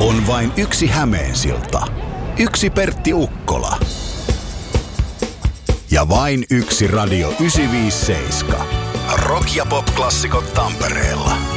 On vain yksi Hämeensilta, yksi Pertti Ukkola ja vain yksi Radio 957. Rock- ja pop-klassikot Tampereella.